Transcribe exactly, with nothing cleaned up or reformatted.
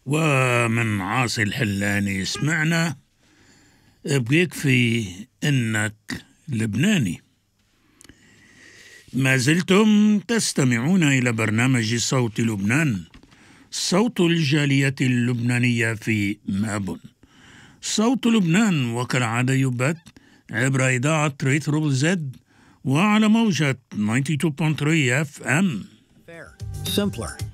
ومن عاصي الحلاني سمعنا بيكفي إنك لبناني. ما زلتم تستمعون إلى برنامج صوت لبنان، صوت الجالية اللبنانية في مابون. صوت لبنان وكالعادة يبث عبر إذاعة ريترو زد وعلى موجة تسعة وتسعين فاصلة ثلاثة اف ام. Simpler.